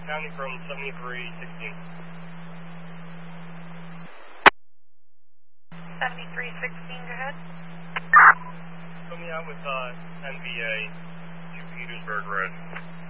County from 7316. 7316, go ahead. Coming out with NVA to Petersburg Road.